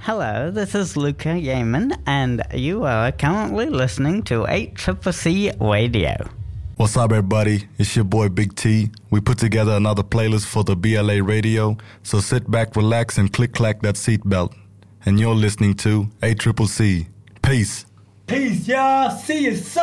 Hello, this is Luca Yeaman, and you are currently listening to 8CCC Radio. What's up, everybody? It's your boy Big T. We put together another playlist for the BLA Radio, so sit back, relax, and click-clack that seatbelt. And you're listening to 8CCC. Peace. Peace, y'all. See you soon.